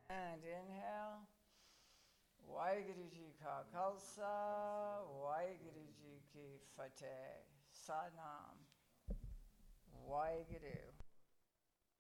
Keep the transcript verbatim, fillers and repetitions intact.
And inhale. Waheguru Ji Ka Khalsa, Waheguru Ji Ki Fateh. Satnam. Waheguru.